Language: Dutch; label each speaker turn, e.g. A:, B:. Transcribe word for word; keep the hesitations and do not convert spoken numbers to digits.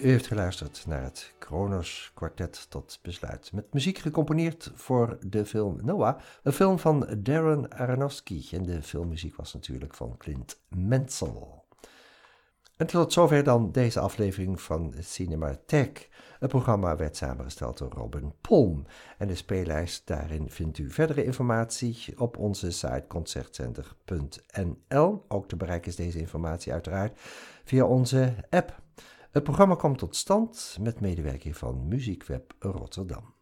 A: U heeft geluisterd naar het Kronos Kwartet tot besluit. Met muziek gecomponeerd voor de film Noah. Een film van Darren Aronofsky. En de filmmuziek was natuurlijk van Clint Mansell. En tot zover dan deze aflevering van Cinematheek. Het programma werd samengesteld door Robin Palm. En de speellijst, daarin vindt u verdere informatie op onze site concertcenter punt n l. Ook te bereiken is deze informatie uiteraard via onze app. Het programma komt tot stand met medewerking van Muziekweb Rotterdam.